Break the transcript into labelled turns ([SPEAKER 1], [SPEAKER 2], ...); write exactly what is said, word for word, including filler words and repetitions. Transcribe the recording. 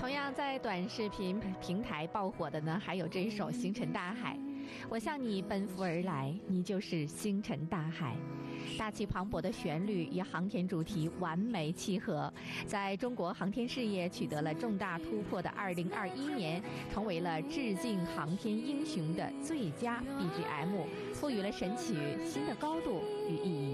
[SPEAKER 1] 同样在短视频平台爆火的呢，还有这一首《星辰大海》。我向你奔赴而来，你就是星辰大海。大气磅礴的旋律与航天主题完美契合，在中国航天事业取得了重大突破的二零二一年，成为了致敬航天英雄的最佳 B G M， 赋予了神曲新的高度与意义。